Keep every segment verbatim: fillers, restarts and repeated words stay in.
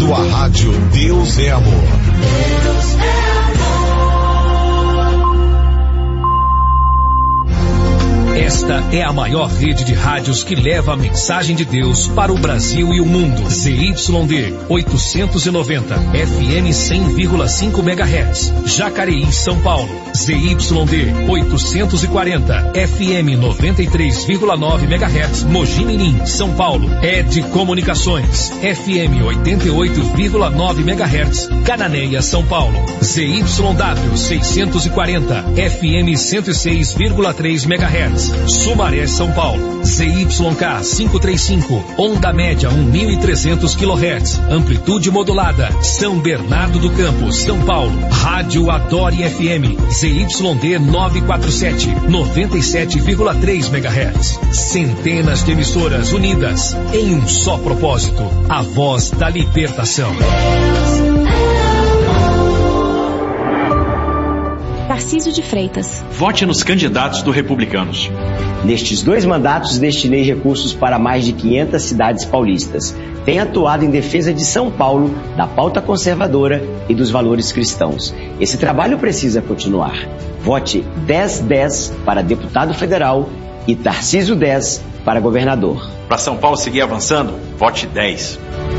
ouvindo a rádio Deus é Amor. Deus é Esta é a maior rede de rádios que leva a mensagem de Deus para o Brasil e o mundo. Z Y D oitocentos e noventa, F M cem vírgula cinco megahertz, Jacareí, São Paulo. Z Y D oitocentos e quarenta, F M noventa e três vírgula nove megahertz, Mogi Mirim, São Paulo. Ed Comunicações, F M oitenta e oito vírgula nove megahertz, Cananéia, São Paulo. Z Y W seiscentos e quarenta, F M cento e seis vírgula três megahertz, Sumaré, São Paulo. Z Y K quinhentos e trinta e cinco, onda média mil e trezentos quilohertz, amplitude modulada, São Bernardo do Campo, São Paulo. Rádio Adore F M, Z Y D novecentos e quarenta e sete, noventa e sete vírgula três megahertz. Centenas de emissoras unidas em um só propósito, a voz da libertação. Tarcísio de Freitas. Vote nos candidatos do Republicanos. Nestes dois mandatos, destinei recursos para mais de quinhentas cidades paulistas. Tenho atuado em defesa de São Paulo, da pauta conservadora e dos valores cristãos. Esse trabalho precisa continuar. Vote dez dez para deputado federal e Tarcísio dez para governador. Para São Paulo seguir avançando, vote dez.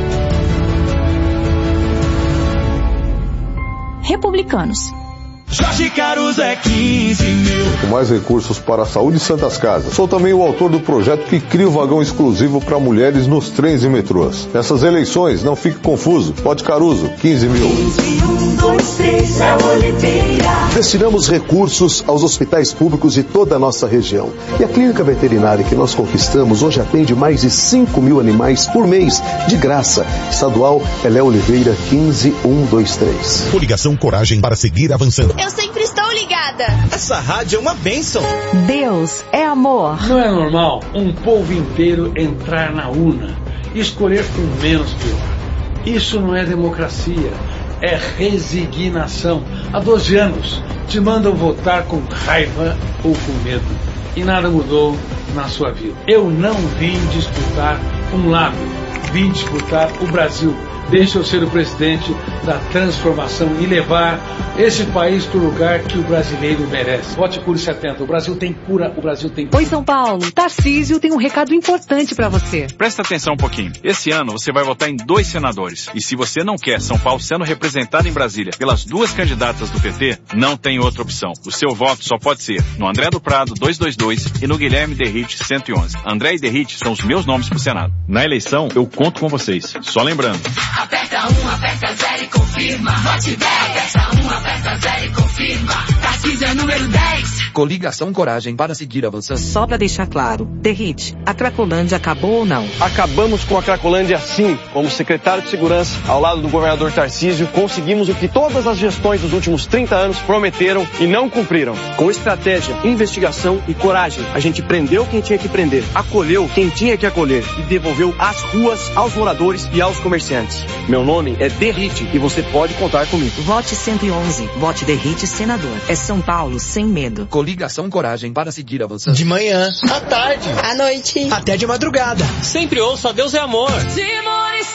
Republicanos. Jorge Caruso é quinze mil. Com mais recursos para a saúde e santas casas. Sou também o autor do projeto que cria o vagão exclusivo para mulheres nos trens e metrôs. Nessas eleições, não fique confuso. Vote Caruso, quinze mil. um, dois, três, é Oliveira. Destinamos recursos aos hospitais públicos de toda a nossa região. E a clínica veterinária que nós conquistamos hoje atende mais de cinco mil animais por mês, de graça. Estadual Pelé Oliveira, quinze mil cento e vinte e três. Coligação Coragem para seguir avançando. Eu sempre estou ligada. Essa rádio é uma bênção. Deus é amor. Não é normal um povo inteiro entrar na urna e escolher com menos pior. Isso não é democracia, é resignação. Há doze anos te mandam votar com raiva ou com medo. E nada mudou na sua vida. Eu não vim disputar um lado, vim disputar o Brasil. Deixa eu ser o presidente da transformação e levar esse país para o lugar que o brasileiro merece. Vote Cure setenta. O Brasil tem cura, o Brasil tem cura. Oi, São Paulo. Tarcísio tem um recado importante para você. Presta atenção um pouquinho. Esse ano você vai votar em dois senadores. E se você não quer São Paulo sendo representado em Brasília pelas duas candidatas do P T, não tem outra opção. O seu voto só pode ser no André do Prado duzentos e vinte e dois e no Guilherme Derrite cento e onze. André e Derrite são os meus nomes pro Senado. Na eleição, eu conto com vocês. Só lembrando. Aperta um, aperta zero e confirma. Vote dez. Aperta um, aperta zero e confirma. Tarcísio é número dez. Coligação Coragem para seguir avançando. Só para deixar claro, Derrite, a Cracolândia acabou ou não? Acabamos com a Cracolândia sim. Como secretário de Segurança, ao lado do governador Tarcísio, conseguimos o que todas as gestões dos últimos trinta anos prometeram e não cumpriram. Com estratégia, investigação e coragem, a gente prendeu quem tinha que prender, acolheu quem tinha que acolher e devolveu as ruas aos moradores e aos comerciantes. Meu nome é Derrite e você pode contar comigo. Vote cento e onze. Vote Derrite senador. É São Paulo sem medo. Coligação Coragem para seguir avançando. De manhã, à tarde, à noite, até de madrugada. Sempre ouça Deus é Amor. Simone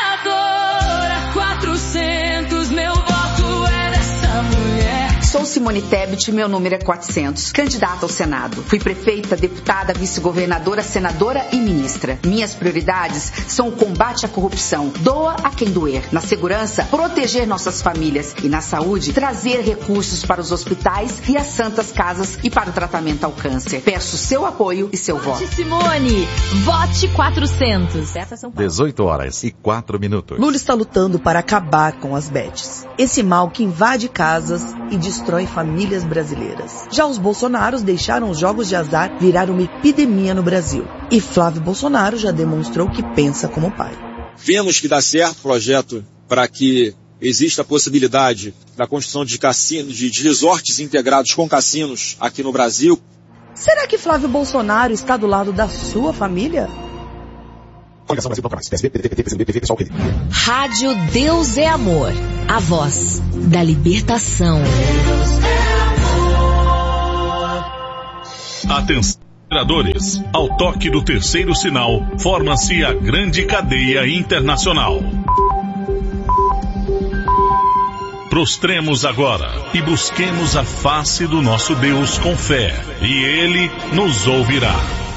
senadora, quatrocentos, meu voto é dessa mulher. Sou Simone Tebet, meu número é quatrocentos, candidata ao Senado. Fui prefeita, deputada, vice-governadora, senadora e ministra. Minhas prioridades são o combate à corrupção, doa a quem doer. Na segurança, proteger nossas famílias. E na saúde, trazer recursos para os hospitais e as santas casas e para o tratamento ao câncer. Peço seu apoio e seu voto. Vote Simone, vote quatrocentos. dezoito horas e quatro minutos. Lula está lutando para acabar com as bets. Esse mal que invade casas e destrói famílias brasileiras. Já os bolsonaros deixaram os jogos de azar virar uma epidemia no Brasil. E Flávio Bolsonaro já demonstrou que pensa como pai. Vemos que dá certo o projeto para que exista a possibilidade da construção de cassinos, de, de resorts integrados com cassinos aqui no Brasil. Será que Flávio Bolsonaro está do lado da sua família? Rádio Deus é Amor, a voz da libertação. Atenção, operadores. Ao toque do terceiro sinal, forma-se a grande cadeia internacional. Prostremos agora e busquemos a face do nosso Deus com fé, e Ele nos ouvirá.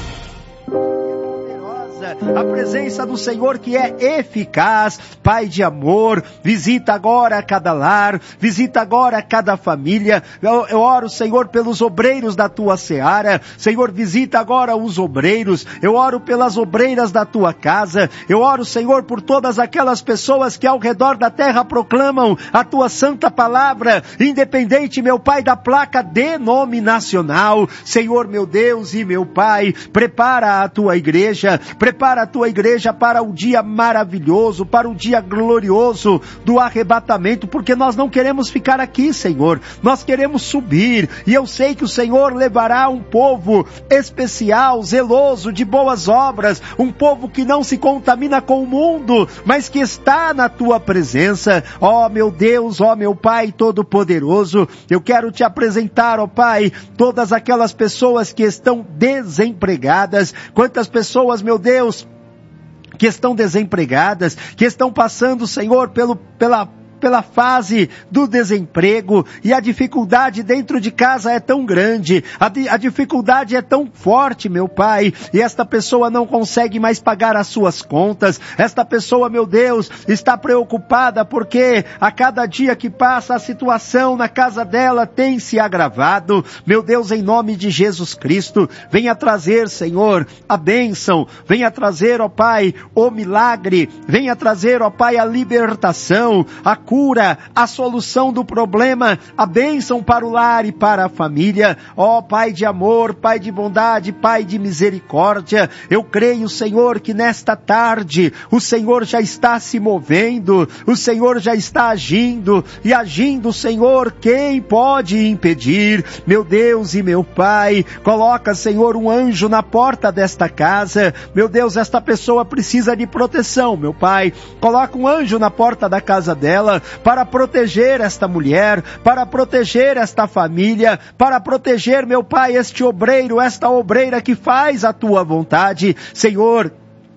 A presença do Senhor que é eficaz, Pai de amor, visita agora cada lar, visita agora cada família. Eu, eu oro, Senhor, pelos obreiros da tua seara. Senhor, visita agora os obreiros. Eu oro pelas obreiras da tua casa. Eu oro, Senhor, por todas aquelas pessoas que ao redor da terra proclamam a tua santa palavra, independente, meu Pai, da placa denominacional. Senhor, meu Deus e meu Pai, prepara a tua igreja, prepara a tua igreja para o dia maravilhoso, para o dia glorioso do arrebatamento, porque nós não queremos ficar aqui, Senhor, nós queremos subir, e eu sei que o Senhor levará um povo especial, zeloso, de boas obras, um povo que não se contamina com o mundo, mas que está na tua presença. Ó meu Deus, ó meu Pai Todo-Poderoso, eu quero te apresentar, ó Pai, todas aquelas pessoas que estão desempregadas. Quantas pessoas, meu Deus, que estão desempregadas, que estão passando, Senhor, pelo, pela, pela fase do desemprego, e a dificuldade dentro de casa é tão grande, a, a dificuldade é tão forte, meu Pai, e esta pessoa não consegue mais pagar as suas contas. Esta pessoa, meu Deus, está preocupada porque a cada dia que passa a situação na casa dela tem se agravado. Meu Deus, em nome de Jesus Cristo, venha trazer, Senhor, a bênção, venha trazer, ó Pai, o milagre, venha trazer, ó Pai, a libertação, a cura, a solução do problema, a bênção para o lar e para a família. Ó Pai de amor, Pai de bondade, Pai de misericórdia, eu creio, Senhor, que nesta tarde o Senhor já está se movendo, o Senhor já está agindo, e agindo, Senhor, quem pode impedir? Meu Deus e meu Pai, coloca, Senhor, um anjo na porta desta casa. Meu Deus, esta pessoa precisa de proteção, meu Pai, coloca um anjo na porta da casa dela, para proteger esta mulher, para proteger esta família, para proteger, meu Pai, este obreiro, esta obreira que faz a tua vontade. Senhor,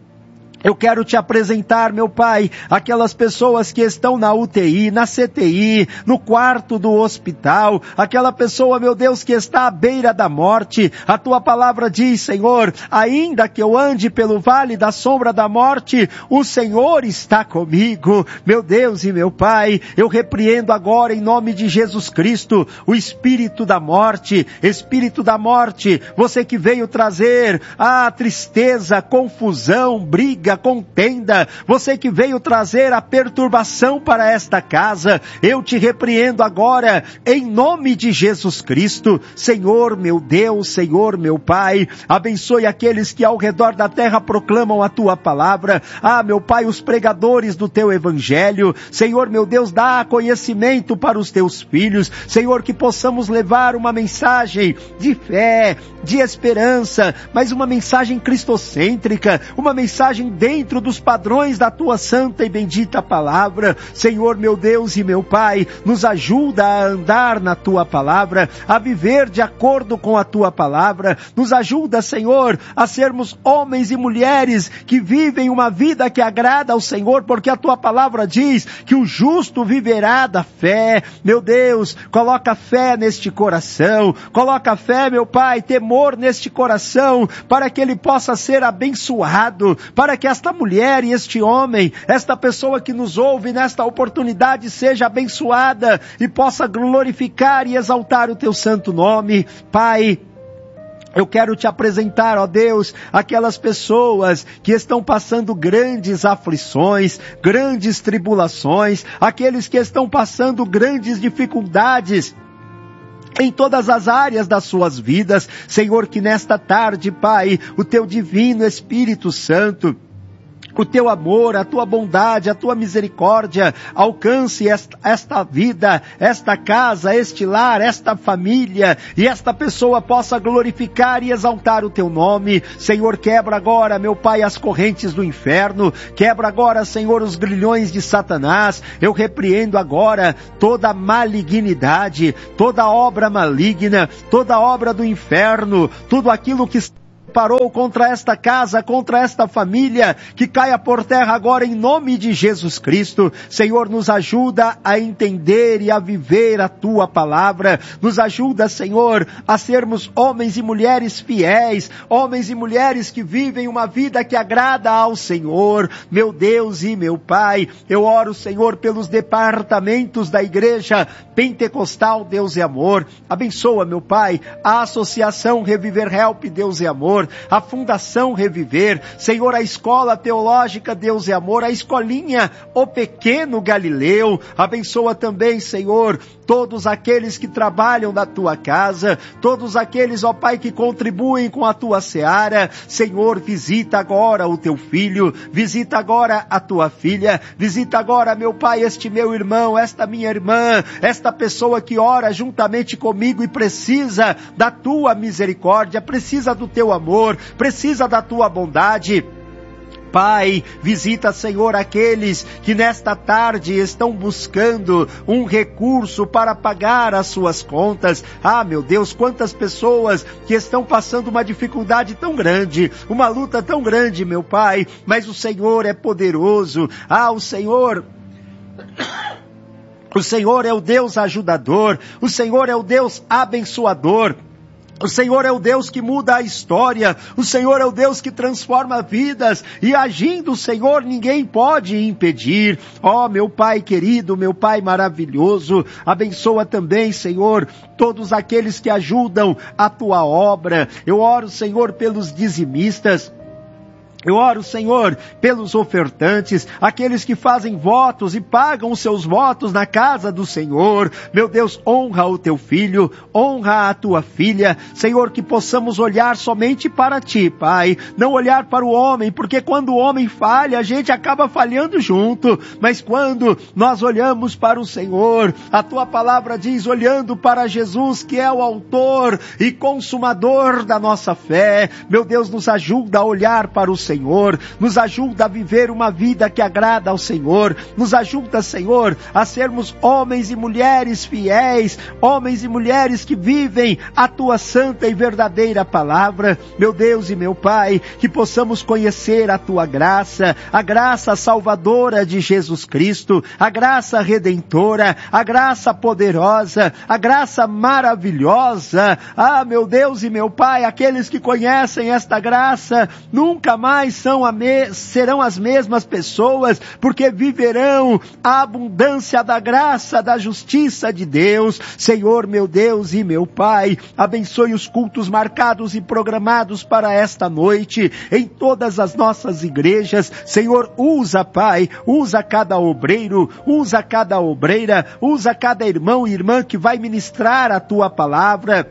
eu quero te apresentar, meu Pai, aquelas pessoas que estão na U T I, na C T I, no quarto do hospital, aquela pessoa, meu Deus, que está à beira da morte. A tua palavra diz, Senhor, ainda que eu ande pelo vale da sombra da morte, o Senhor está comigo. Meu Deus e meu Pai, eu repreendo agora em nome de Jesus Cristo o espírito da morte, espírito da morte, você que veio trazer a tristeza, confusão, briga, contenda, você que veio trazer a perturbação para esta casa, eu te repreendo agora em nome de Jesus Cristo. Senhor meu Deus, Senhor meu Pai, abençoe aqueles que ao redor da terra proclamam a tua palavra. Ah, meu Pai, os pregadores do teu evangelho, Senhor meu Deus, dá conhecimento para os teus filhos, Senhor, que possamos levar uma mensagem de fé, de esperança, mas uma mensagem cristocêntrica, uma mensagem dentro dos padrões da tua santa e bendita palavra. Senhor meu Deus e meu Pai, nos ajuda a andar na tua palavra, a viver de acordo com a tua palavra. Nos ajuda, Senhor, a sermos homens e mulheres que vivem uma vida que agrada ao Senhor, porque a tua palavra diz que o justo viverá da fé. Meu Deus, coloca fé neste coração, coloca fé, meu Pai, temor neste coração, para que ele possa ser abençoado, para que esta mulher e este homem, esta pessoa que nos ouve nesta oportunidade seja abençoada e possa glorificar e exaltar o teu santo nome. Pai, eu quero te apresentar, ó Deus, aquelas pessoas que estão passando grandes aflições, grandes tribulações, aqueles que estão passando grandes dificuldades em todas as áreas das suas vidas. Senhor, que nesta tarde, Pai, o teu divino Espírito Santo, o teu amor, a tua bondade, a tua misericórdia alcance esta, esta vida, esta casa, este lar, esta família, e esta pessoa possa glorificar e exaltar o teu nome. Senhor, quebra agora, meu Pai, as correntes do inferno, quebra agora, Senhor, os grilhões de Satanás. Eu repreendo agora toda malignidade, toda obra maligna, toda obra do inferno, tudo aquilo que preparou contra esta casa, contra esta família, que caia por terra agora em nome de Jesus Cristo. Senhor, nos ajuda a entender e a viver a tua palavra. Nos ajuda, Senhor, a sermos homens e mulheres fiéis, homens e mulheres que vivem uma vida que agrada ao Senhor. Meu Deus e meu Pai, eu oro, Senhor, pelos departamentos da igreja pentecostal, Deus e amor. Abençoa, meu Pai, a associação Reviver Help, Deus e amor, a Fundação Reviver, Senhor, a escola teológica, Deus e amor, a escolinha O Pequeno Galileu. Abençoa também, Senhor, todos aqueles que trabalham na tua casa, todos aqueles, ó Pai, que contribuem com a tua seara. Senhor, visita agora o teu filho, visita agora a tua filha, visita agora, meu Pai, este meu irmão, esta minha irmã, esta pessoa que ora juntamente comigo e precisa da tua misericórdia, precisa do teu amor, precisa da tua bondade. Pai, visita, Senhor, aqueles que nesta tarde estão buscando um recurso para pagar as suas contas. Ah, meu Deus, quantas pessoas que estão passando uma dificuldade tão grande, uma luta tão grande, meu Pai, mas o Senhor é poderoso. Ah, o Senhor... O Senhor é o Deus ajudador, o Senhor é o Deus abençoador. O Senhor é o Deus que muda a história, o Senhor é o Deus que transforma vidas, e agindo o Senhor ninguém pode impedir. Ó, meu Pai querido, meu Pai maravilhoso, abençoa também, Senhor, todos aqueles que ajudam a tua obra. Eu oro, Senhor, pelos dizimistas. Eu oro, Senhor, pelos ofertantes, aqueles que fazem votos e pagam os seus votos na casa do Senhor. Meu Deus, honra o teu filho, honra a tua filha. Senhor, que possamos olhar somente para ti, Pai. Não olhar para o homem, porque quando o homem falha, a gente acaba falhando junto. Mas quando nós olhamos para o Senhor, a tua palavra diz, olhando para Jesus, que é o autor e consumador da nossa fé. Meu Deus, nos ajuda a olhar para o Senhor. Senhor, nos ajuda a viver uma vida que agrada ao Senhor, nos ajuda, Senhor, a sermos homens e mulheres fiéis, homens e mulheres que vivem a tua santa e verdadeira palavra. Meu Deus e meu Pai, que possamos conhecer a tua graça, a graça salvadora de Jesus Cristo, a graça redentora, a graça poderosa, a graça maravilhosa. Ah, meu Deus e meu Pai, aqueles que conhecem esta graça nunca mais São a me... serão as mesmas pessoas, porque viverão a abundância da graça, da justiça de Deus. Senhor, meu Deus e meu Pai, abençoe os cultos marcados e programados para esta noite, em todas as nossas igrejas. Senhor, usa, Pai, usa cada obreiro, usa cada obreira, usa cada irmão e irmã que vai ministrar a tua palavra.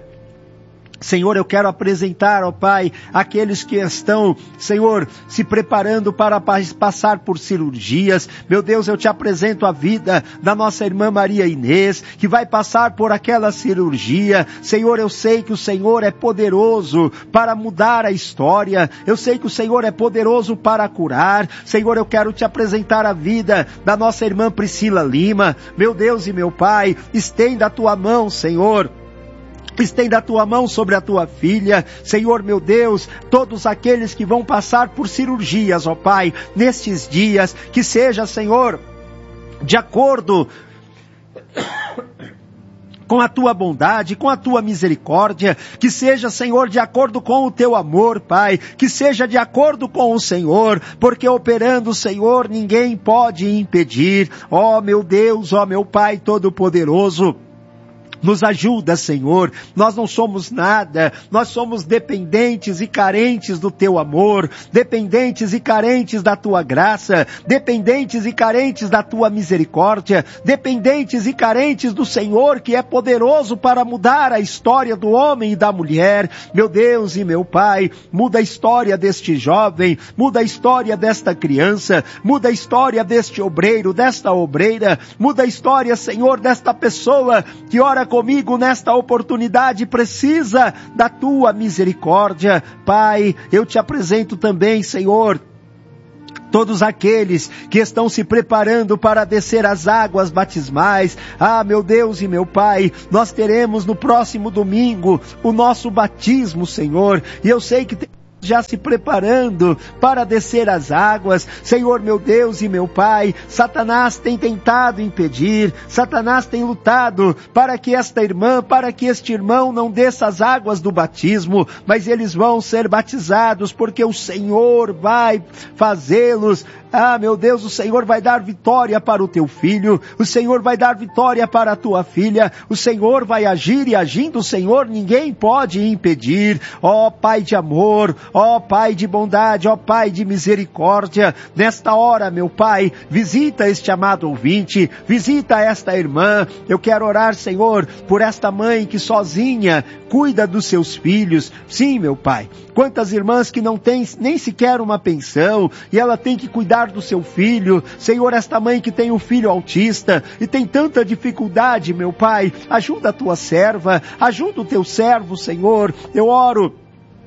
Senhor, eu quero apresentar, ó Pai, aqueles que estão, Senhor, se preparando para passar por cirurgias. Meu Deus, eu te apresento a vida da nossa irmã Maria Inês, que vai passar por aquela cirurgia. Senhor, eu sei que o Senhor é poderoso para mudar a história. Eu sei que o Senhor é poderoso para curar. Senhor, eu quero te apresentar a vida da nossa irmã Priscila Lima. Meu Deus e meu Pai, estenda a tua mão, Senhor. Estenda a tua mão sobre a tua filha, Senhor meu Deus, todos aqueles que vão passar por cirurgias, ó Pai, nestes dias, que seja, Senhor, de acordo com a tua bondade, com a tua misericórdia, que seja, Senhor, de acordo com o teu amor, Pai, que seja de acordo com o Senhor, porque operando o Senhor, ninguém pode impedir. Ó meu Deus, ó meu Pai Todo-Poderoso, nos ajuda, Senhor, nós não somos nada, nós somos dependentes e carentes do teu amor, dependentes e carentes da tua graça, dependentes e carentes da tua misericórdia, dependentes e carentes do Senhor que é poderoso para mudar a história do homem e da mulher. Meu Deus e meu Pai, muda a história deste jovem, muda a história desta criança, muda a história deste obreiro, desta obreira, muda a história, Senhor, desta pessoa que ora comigo nesta oportunidade, precisa da tua misericórdia. Pai, eu te apresento também, Senhor, todos aqueles que estão se preparando para descer as águas batismais. Ah, meu Deus e meu Pai, nós teremos no próximo domingo o nosso batismo, Senhor, e eu sei que tem já se preparando para descer as águas. Senhor, meu Deus e meu Pai, Satanás tem tentado impedir, Satanás tem lutado para que esta irmã, para que este irmão não desça as águas do batismo, mas eles vão ser batizados, porque o Senhor vai fazê-los. Ah, meu Deus, o Senhor vai dar vitória para o teu filho, o Senhor vai dar vitória para a tua filha, o Senhor vai agir, e agindo o Senhor, ninguém pode impedir. Ó Pai de amor, ó Pai de bondade, ó Pai de misericórdia, nesta hora, meu Pai, visita este amado ouvinte, visita esta irmã. Eu quero orar, Senhor, por esta mãe que sozinha cuida dos seus filhos. Sim, meu Pai, quantas irmãs que não têm nem sequer uma pensão, e ela tem que cuidar do seu filho. Senhor, esta mãe que tem um filho autista e tem tanta dificuldade, meu Pai, ajuda a tua serva, ajuda o teu servo, Senhor. Eu oro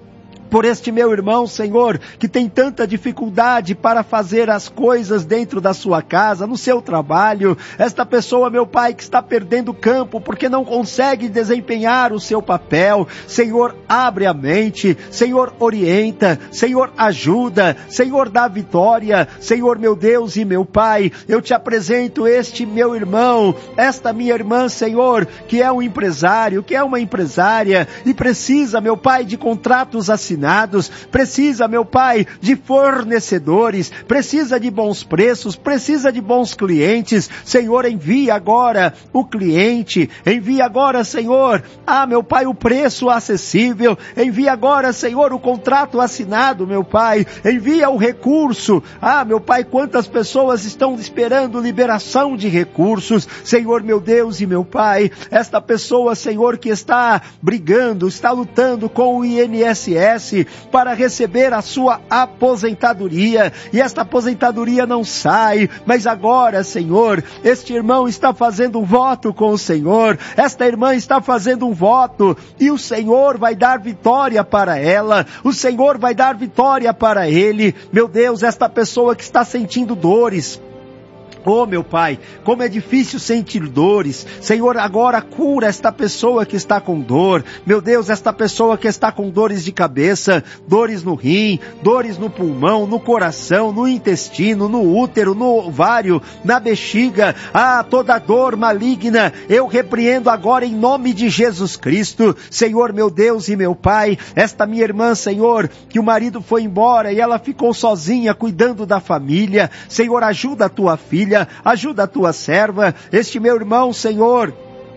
por este meu irmão, Senhor, que tem tanta dificuldade para fazer as coisas dentro da sua casa, no seu trabalho. Esta pessoa, meu Pai, que está perdendo campo porque não consegue desempenhar o seu papel. Senhor, abre a mente. Senhor, orienta. Senhor, ajuda. Senhor, dá vitória. Senhor, meu Deus e meu Pai, eu te apresento este meu irmão, esta minha irmã, Senhor, que é um empresário, que é uma empresária e precisa, meu Pai, de contratos assinados. Precisa, meu Pai, de fornecedores, precisa de bons preços, precisa de bons clientes. Senhor, envia agora o cliente, envia agora, Senhor, ah, meu Pai, o preço acessível, envia agora, Senhor, o contrato assinado, meu Pai, envia o recurso. Ah, meu Pai, quantas pessoas estão esperando liberação de recursos. Senhor, meu Deus e meu Pai, esta pessoa, Senhor, que está brigando, está lutando com o I N S S para receber a sua aposentadoria, e esta aposentadoria não sai, mas agora, Senhor, este irmão está fazendo um voto com o Senhor, esta irmã está fazendo um voto, e o Senhor vai dar vitória para ela, o Senhor vai dar vitória para ele. Meu Deus, esta pessoa que está sentindo dores, oh, meu Pai, como é difícil sentir dores. Senhor, agora cura esta pessoa que está com dor. Meu Deus, esta pessoa que está com dores de cabeça, dores no rim, dores no pulmão, no coração, no intestino, no útero, no ovário, na bexiga. Ah, toda dor maligna, eu repreendo agora em nome de Jesus Cristo. Senhor, meu Deus e meu Pai, esta minha irmã, Senhor, que o marido foi embora e ela ficou sozinha cuidando da família. Senhor, ajuda a tua filha, ajuda a tua serva, este meu irmão, Senhor,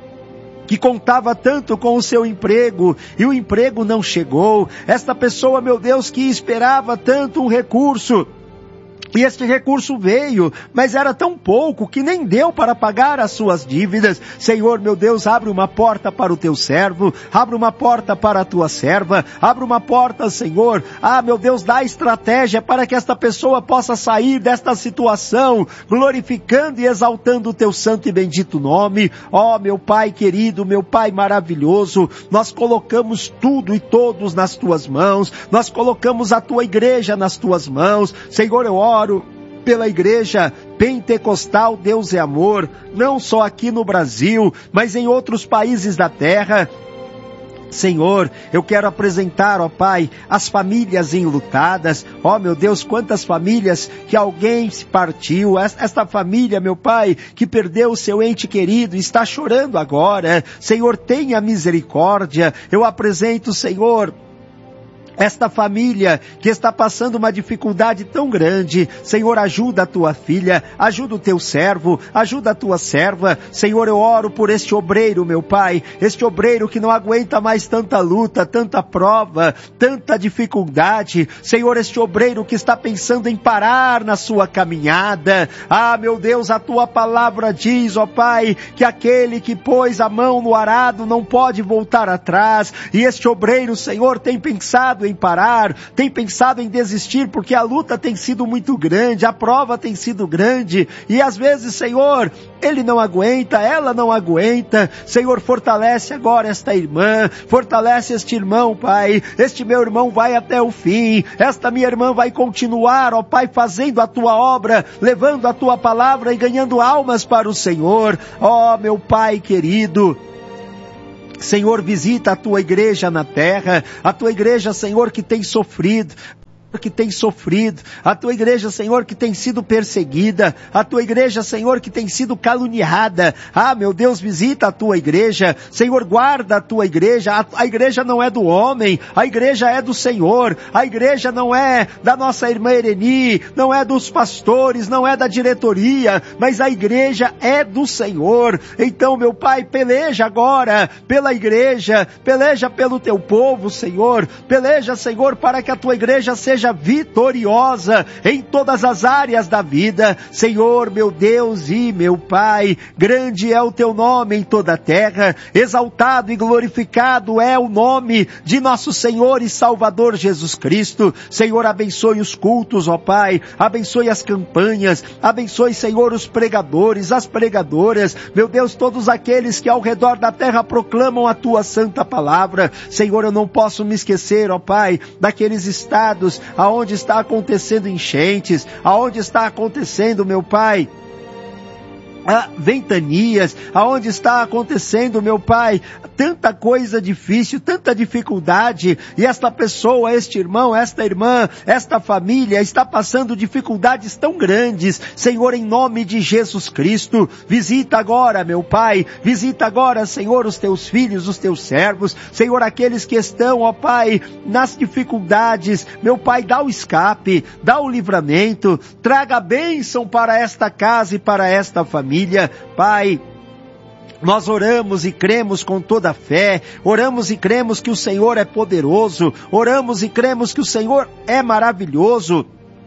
que contava tanto com o seu emprego, e o emprego não chegou. Esta pessoa, meu Deus, que esperava tanto um recurso, e este recurso veio, mas era tão pouco que nem deu para pagar as suas dívidas. Senhor, meu Deus, abre uma porta para o teu servo, abre uma porta para a tua serva, abre uma porta, Senhor. Ah, meu Deus, dá estratégia para que esta pessoa possa sair desta situação, glorificando e exaltando o teu santo e bendito nome. Ó, meu Pai querido, meu Pai maravilhoso, nós colocamos tudo e todos nas tuas mãos, nós colocamos a tua igreja nas tuas mãos. Senhor, eu oro pela igreja pentecostal Deus é Amor, não só aqui no Brasil, mas em outros países da terra. Senhor, eu quero apresentar, ó Pai, as famílias enlutadas. Ó, meu Deus, quantas famílias que alguém se partiu. Esta família, meu Pai, que perdeu o seu ente querido, está chorando agora. Senhor, tenha misericórdia. Eu apresento, Senhor, esta família que está passando uma dificuldade tão grande. Senhor, ajuda a tua filha, ajuda o teu servo, ajuda a tua serva. Senhor, eu oro por este obreiro, meu Pai, este obreiro que não aguenta mais tanta luta, tanta prova, tanta dificuldade. Senhor, este obreiro que está pensando em parar na sua caminhada. Ah, meu Deus, a tua palavra diz, ó Pai, que aquele que pôs a mão no arado não pode voltar atrás. E este obreiro, Senhor, tem pensado em em parar, tem pensado em desistir, porque a luta tem sido muito grande, a prova tem sido grande, e às vezes, Senhor, ele não aguenta, ela não aguenta. Senhor, fortalece agora esta irmã, fortalece este irmão, Pai. Este meu irmão vai até o fim, esta minha irmã vai continuar, ó Pai, fazendo a tua obra, levando a tua palavra e ganhando almas para o Senhor. Ó, meu Pai querido, Senhor, visita a tua igreja na terra, a tua igreja, Senhor, que tem sofrido, que tem sofrido, a tua igreja, Senhor, que tem sido perseguida, a tua igreja, Senhor, que tem sido caluniada. Ah, meu Deus, visita a tua igreja, Senhor, guarda a tua igreja. A, a igreja não é do homem, a igreja é do Senhor, a igreja não é da nossa irmã Ereni, não é dos pastores, não é da diretoria, mas a igreja é do Senhor. Então, meu Pai, peleja agora pela igreja, peleja pelo teu povo, Senhor, peleja, Senhor, para que a tua igreja seja Seja vitoriosa em todas as áreas da vida. Senhor, meu Deus e meu Pai, grande é o teu nome em toda a terra, exaltado e glorificado é o nome de nosso Senhor e Salvador Jesus Cristo. Senhor, abençoe os cultos, ó Pai, abençoe as campanhas, abençoe, Senhor, os pregadores, as pregadoras, meu Deus, todos aqueles que ao redor da terra proclamam a tua santa palavra. Senhor, eu não posso me esquecer, ó Pai, daqueles estados aonde está acontecendo enchentes, aonde está acontecendo, meu Pai, ah, ventanias, aonde está acontecendo, meu Pai, tanta coisa difícil, tanta dificuldade, e esta pessoa, este irmão, esta irmã, esta família está passando dificuldades tão grandes. Senhor, em nome de Jesus Cristo, visita agora, meu Pai, visita agora, Senhor, os teus filhos, os teus servos, Senhor, aqueles que estão, ó Pai, nas dificuldades, meu Pai, dá o escape, dá o livramento, traga a bênção para esta casa e para esta família. Pai, nós oramos e cremos com toda a fé, oramos e cremos que o Senhor é poderoso, oramos e cremos que o Senhor é maravilhoso,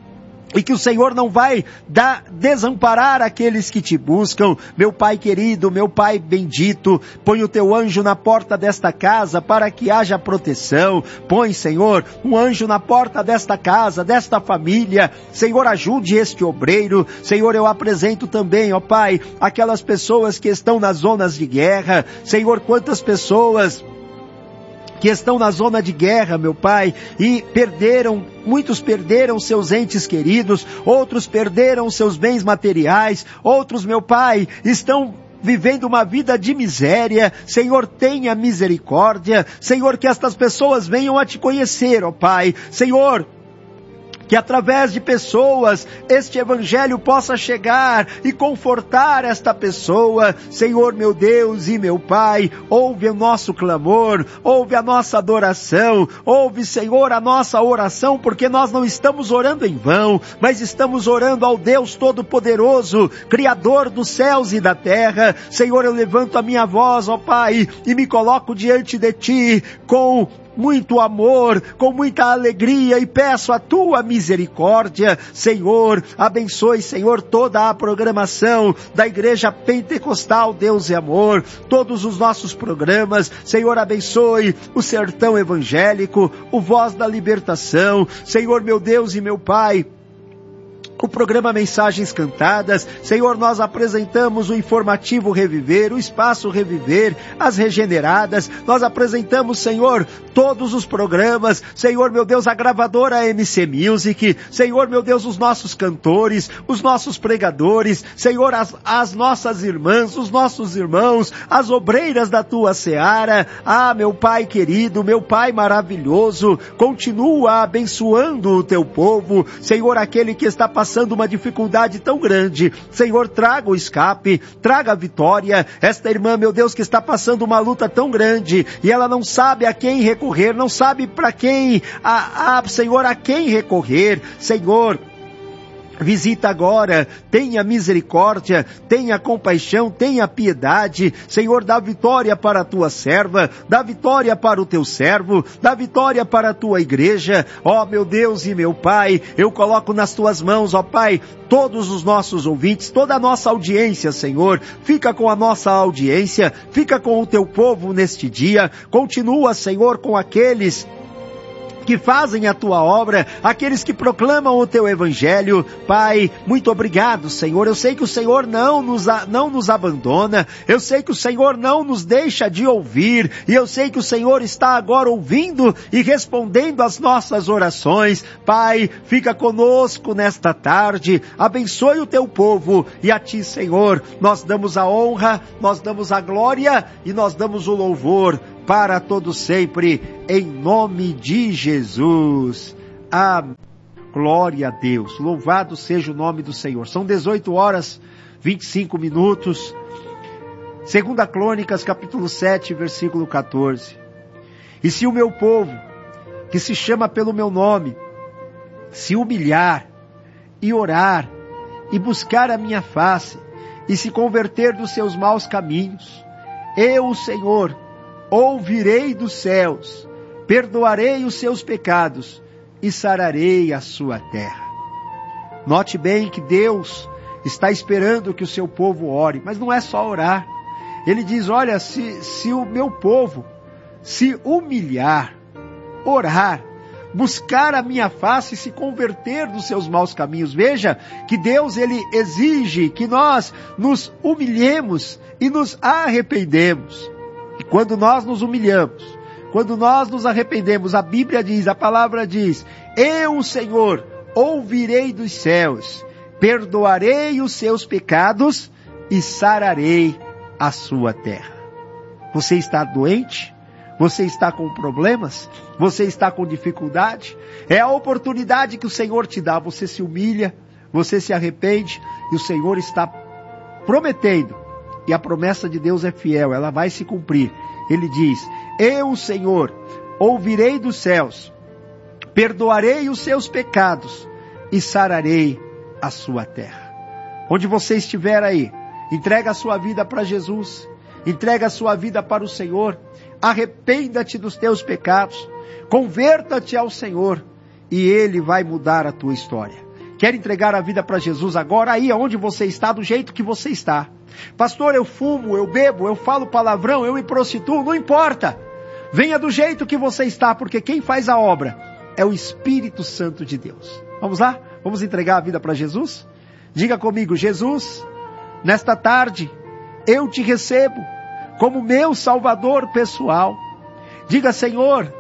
e que o Senhor não vai dar, desamparar aqueles que te buscam. Meu Pai querido, meu Pai bendito, põe o teu anjo na porta desta casa para que haja proteção. Põe, Senhor, um anjo na porta desta casa, desta família. Senhor, ajude este obreiro. Senhor, eu apresento também, ó Pai, aquelas pessoas que estão nas zonas de guerra. Senhor, quantas pessoas que estão na zona de guerra, meu Pai, e perderam, muitos perderam seus entes queridos, outros perderam seus bens materiais, outros, meu Pai, estão vivendo uma vida de miséria. Senhor, tenha misericórdia. Senhor, que estas pessoas venham a te conhecer, ó Pai. Senhor, que através de pessoas este evangelho possa chegar e confortar esta pessoa. Senhor, meu Deus e meu Pai, ouve o nosso clamor, ouve a nossa adoração, ouve, Senhor, a nossa oração, porque nós não estamos orando em vão, mas estamos orando ao Deus Todo-Poderoso, Criador dos céus e da terra. Senhor, eu levanto a minha voz, ó Pai, e me coloco diante de Ti com muito amor, com muita alegria, e peço a tua misericórdia. Senhor, abençoe, Senhor, toda a programação da Igreja Pentecostal Deus e Amor, todos os nossos programas. Senhor, abençoe o Sertão Evangélico, o Voz da Libertação. Senhor, meu Deus e meu Pai, o programa Mensagens Cantadas. Senhor, nós apresentamos o informativo Reviver, o Espaço Reviver, as Regeneradas. Nós apresentamos, Senhor, todos os programas. Senhor, meu Deus, a gravadora M C Music. Senhor, meu Deus, os nossos cantores, os nossos pregadores. Senhor, as, as nossas irmãs, os nossos irmãos, as obreiras da tua seara. Ah, meu Pai querido, meu Pai maravilhoso, continua abençoando o teu povo. Senhor, aquele que está passando passando uma dificuldade tão grande, Senhor, traga o escape, traga a vitória. Esta irmã, meu Deus, que está passando uma luta tão grande, e ela não sabe a quem recorrer, não sabe para quem, a, a, Senhor, a quem recorrer. Senhor, visita agora, tenha misericórdia, tenha compaixão, tenha piedade. Senhor, dá vitória para a tua serva, dá vitória para o teu servo, dá vitória para a tua igreja. Ó meu Deus e meu Pai, eu coloco nas tuas mãos, ó Pai, todos os nossos ouvintes, toda a nossa audiência, Senhor. Fica com a nossa audiência, fica com o teu povo neste dia. Continua, Senhor, com aqueles que fazem a tua obra, aqueles que proclamam o teu evangelho. Pai, muito obrigado, Senhor. Eu sei que o Senhor não nos, não nos abandona, eu sei que o Senhor não nos deixa de ouvir, e eu sei que o Senhor está agora ouvindo e respondendo às nossas orações. Pai, fica conosco nesta tarde, abençoe o teu povo, e a ti, Senhor, nós damos a honra, nós damos a glória e nós damos o louvor para todos sempre, em nome de Jesus. Amém. Glória a Deus. Louvado seja o nome do Senhor. São dezoito horas, vinte e cinco minutos. Segunda Crônicas, capítulo sete, versículo quatorze. E se o meu povo, que se chama pelo meu nome, se humilhar e orar e buscar a minha face e se converter dos seus maus caminhos, eu, o Senhor, ouvirei dos céus, perdoarei os seus pecados e sararei a sua terra. Note bem que Deus está esperando que o seu povo ore, mas não é só orar. Ele diz, olha, se, se o meu povo se humilhar, orar, buscar a minha face e se converter dos seus maus caminhos. Veja que Deus, ele exige que nós nos humilhemos e nos arrependemos. E quando nós nos humilhamos, quando nós nos arrependemos, a Bíblia diz, a palavra diz, eu, o Senhor, ouvirei dos céus, perdoarei os seus pecados e sararei a sua terra. Você está doente? Você está com problemas? Você está com dificuldade? É a oportunidade que o Senhor te dá. Você se humilha, você se arrepende e o Senhor está prometendo. E a promessa de Deus é fiel, ela vai se cumprir. Ele diz, eu, o Senhor, ouvirei dos céus, perdoarei os seus pecados e sararei a sua terra. Onde você estiver aí, entrega a sua vida para Jesus, entrega a sua vida para o Senhor, arrependa-te dos teus pecados, converta-te ao Senhor e Ele vai mudar a tua história. Quer entregar a vida para Jesus agora, aí onde você está, do jeito que você está. Pastor, eu fumo, eu bebo, eu falo palavrão, eu me prostituo, não importa. Venha do jeito que você está, porque quem faz a obra é o Espírito Santo de Deus. Vamos lá? Vamos entregar a vida para Jesus? Diga comigo, Jesus, nesta tarde, eu te recebo como meu Salvador pessoal. Diga, Senhor,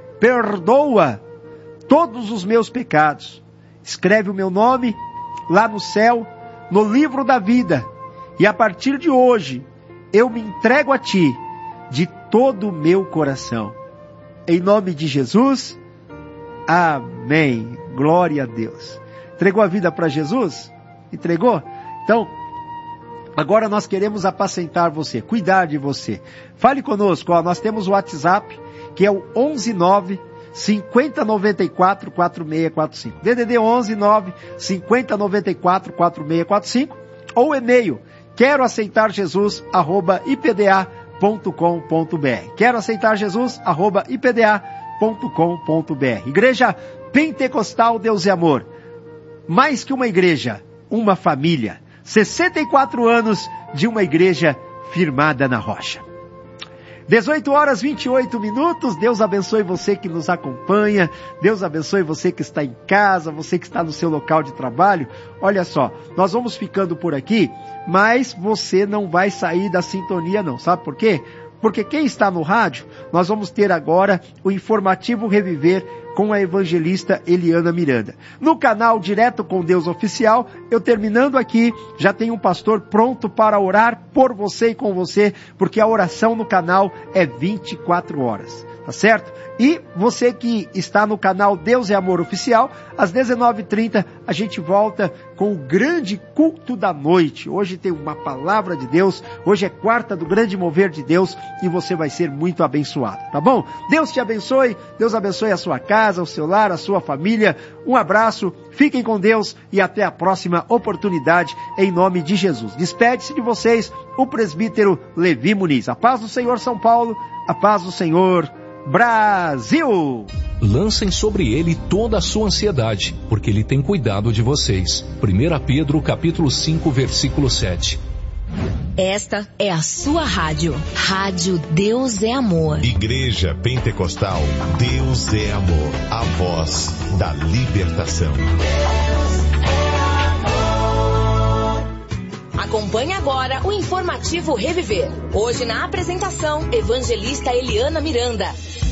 perdoa todos os meus pecados. Escreve o meu nome lá no céu, no livro da vida. E a partir de hoje, eu me entrego a Ti de todo o meu coração. Em nome de Jesus, amém. Glória a Deus. Entregou a vida para Jesus? Entregou? Então, agora nós queremos apacentar você, cuidar de você. Fale conosco, ó, nós temos o WhatsApp, que é o onze nove, cinquenta, noventa e quatro, quarenta e seis quarenta e cinco. D D D onze nove, cinquenta, noventa e quatro, quarenta e seis quarenta e cinco. Ou e-mail, quero aceitar Jesus, arroba i p d a ponto com ponto b r. Quero aceitar Jesus, arroba i p d a ponto com ponto b r. Igreja Pentecostal Deus e Amor. Mais que uma igreja, uma família. sessenta e quatro anos de uma igreja firmada na rocha. dezoito horas e vinte e oito minutos, Deus abençoe você que nos acompanha, Deus abençoe você que está em casa, você que está no seu local de trabalho. Olha só, nós vamos ficando por aqui, mas você não vai sair da sintonia não, sabe por quê? Porque quem está no rádio, nós vamos ter agora o informativo Reviver com a evangelista Eliana Miranda. No canal Direto com Deus Oficial, eu terminando aqui, já tenho um pastor pronto para orar por você e com você, porque a oração no canal é vinte e quatro horas, tá certo? E você que está no canal Deus é Amor Oficial, às dezenove e trinta a gente volta com o grande culto da noite. Hoje tem uma palavra de Deus, hoje é quarta do grande mover de Deus e você vai ser muito abençoado, tá bom? Deus te abençoe, Deus abençoe a sua casa, o seu lar, a sua família. Um abraço, fiquem com Deus e até a próxima oportunidade em nome de Jesus. Despede-se de vocês o presbítero Levi Muniz. A paz do Senhor São Paulo, a paz do Senhor Brasil! Lancem sobre ele toda a sua ansiedade, porque ele tem cuidado de vocês. primeira Pedro capítulo cinco, versículo sete. Esta é a sua rádio. Rádio Deus é Amor. Igreja Pentecostal Deus é Amor. A voz da libertação. Acompanhe agora o informativo Reviver. Hoje na apresentação, evangelista Eliana Miranda.